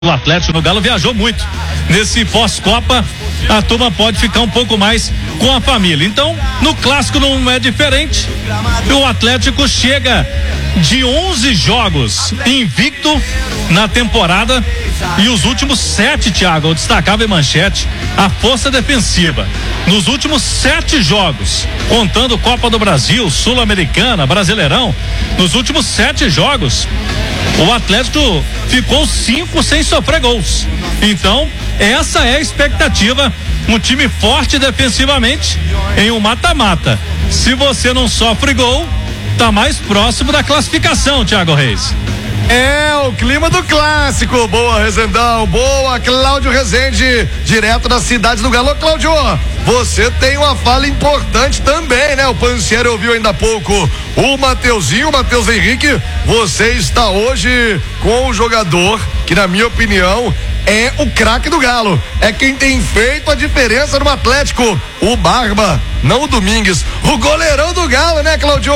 O Atlético no Galo viajou muito. Nesse pós-Copa, a turma pode ficar um pouco mais com a família. Então, no clássico não é diferente. O Atlético chega de 11 jogos invicto na temporada e os últimos 7, Thiago, eu destacava em manchete a força defensiva. Nos últimos 7 jogos, contando Copa do Brasil, Sul-Americana, Brasileirão, nos últimos 7 jogos, o Atlético ficou 5 sem sofrer gols. Então, essa é a expectativa. Um time forte defensivamente em um mata-mata. Se você não sofre gol, tá mais próximo da classificação, Thiago Reis. É o clima do clássico. Boa, Rezendão. Boa, Cláudio Rezende, direto da cidade do Galo. Cláudio, você tem uma fala importante também, né? O Pansieri ouviu ainda há pouco o Matheus Henrique. Você está hoje com um jogador que, na minha opinião, é o craque do Galo. É quem tem feito a diferença no Atlético. O Barba, não o Domingues. O goleirão do Galo, né, Cláudio?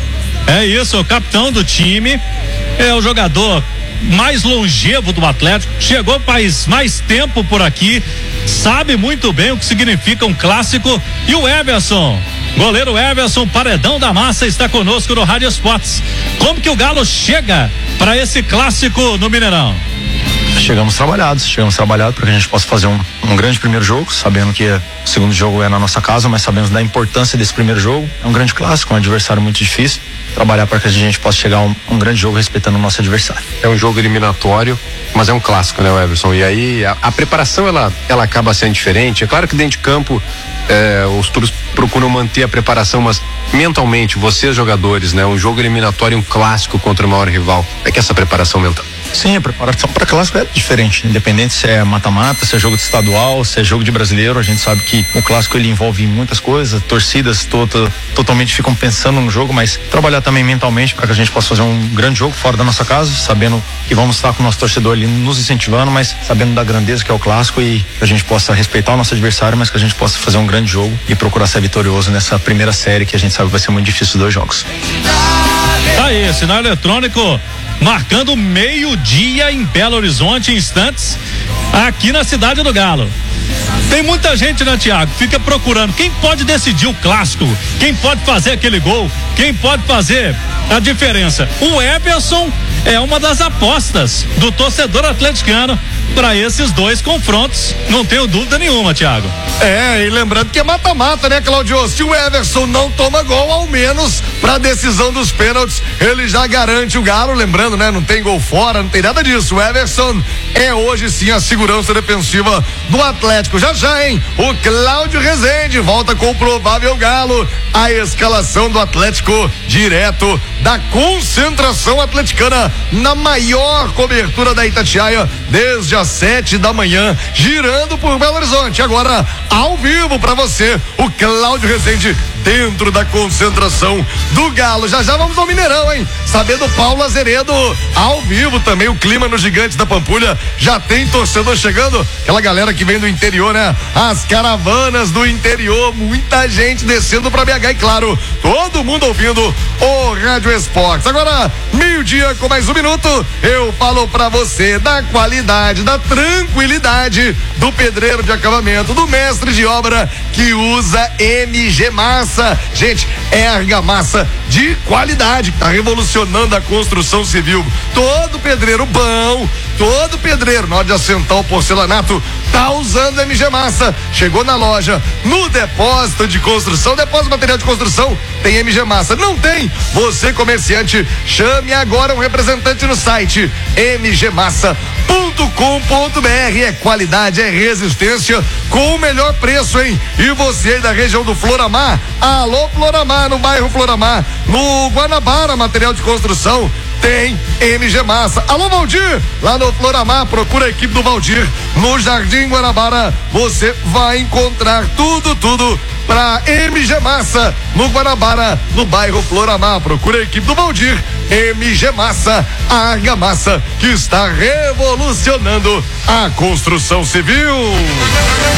É isso, o capitão do time. É o jogador mais longevo do Atlético, chegou faz mais tempo por aqui, sabe muito bem o que significa um clássico. E o Everson, goleiro Everson, paredão da massa, está conosco no Rádio Esportes. Como que o Galo chega para esse clássico no Mineirão? Chegamos trabalhados para que a gente possa fazer um grande primeiro jogo, sabendo que o segundo jogo é na nossa casa, mas sabemos da importância desse primeiro jogo. É um grande clássico, um adversário muito difícil. Trabalhar para que a gente possa chegar a um grande jogo respeitando o nosso adversário. É um jogo eliminatório, mas é um clássico, né, Everson? E aí a preparação ela acaba sendo diferente. É claro que dentro de campo os clubes procuram manter a preparação, mas mentalmente, vocês jogadores, né? Um jogo eliminatório, um clássico contra o maior rival. É que essa preparação mental. Sim, a preparação para clássico é diferente, independente se é mata-mata, se é jogo de estadual, se é jogo de brasileiro. A gente sabe que o clássico ele envolve muitas coisas, torcidas totalmente ficam pensando no jogo, mas trabalhar também mentalmente para que a gente possa fazer um grande jogo fora da nossa casa, sabendo que vamos estar com o nosso torcedor ali nos incentivando, mas sabendo da grandeza que é o clássico e que a gente possa respeitar o nosso adversário, mas que a gente possa fazer um grande jogo e procurar ser vitorioso nessa primeira série que a gente sabe que vai ser muito difícil, 2 jogos. Tá aí, sinal eletrônico marcando meio-dia em Belo Horizonte, em instantes, aqui na cidade do Galo. Tem muita gente, né, Thiago? Fica procurando quem pode decidir o clássico, quem pode fazer aquele gol, quem pode fazer a diferença. O Everson é uma das apostas do torcedor atleticano para esses 2 confrontos, não tenho dúvida nenhuma, Thiago. E lembrando que é mata-mata, né, Cláudio? Se o Everson não toma gol, ao menos pra decisão dos pênaltis, ele já garante o Galo, lembrando, né, não tem gol fora, não tem nada disso. O Everson é hoje sim a segurança defensiva do Atlético. Já, hein? O Cláudio Rezende volta com o provável Galo, a escalação do Atlético direto da concentração atleticana na maior cobertura da Itatiaia desde as 7 da manhã, girando por Belo Horizonte. Agora, ao vivo pra você, o Cláudio Rezende dentro da concentração do Galo. Já vamos ao Mineirão, hein? Sabendo Paulo Azeredo ao vivo também, o clima no Gigantes da Pampulha, já tem torcedor chegando, aquela galera que vem do interior, né? As caravanas do interior, muita gente descendo pra BH e claro, todo mundo ouvindo o Rádio Esportes. Agora, meio-dia com mais 1 minuto, eu falo pra você da qualidade, da tranquilidade do pedreiro de acabamento, do mestre de obra que usa MG Massa. Gente, é argamassa de qualidade que tá revolucionando a construção civil. Todo pedreiro bom, todo pedreiro na hora de assentar o porcelanato tá usando MG Massa. Chegou na loja, no depósito de construção, depósito de material de construção, tem MG Massa. Não tem? Você, comerciante, chame agora um representante no site mgmassa.com.br. É qualidade, é resistência com o melhor preço, hein? E você aí da região do Floramar, alô Floramar, no bairro Floramar, no Guanabara, material de construção, tem MG Massa. Alô Valdir, lá no Floramar, procura a equipe do Valdir no Jardim Guanabara, você vai encontrar tudo pra MG Massa no Guanabara, no bairro Floramar. Procura a equipe do Valdir. MG Massa, a argamassa que está revolucionando a construção civil.